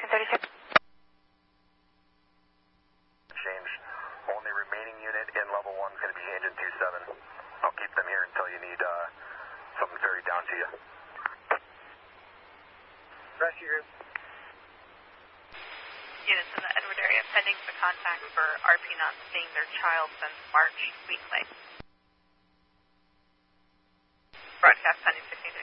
37. Change. Only remaining unit in level 1 is going to be engine 27. I'll keep them here until you need something ferried down to you. Rescue group. Units in the Edward area pending the contact for RP not seeing their child since March weekly. Broadcast pending 16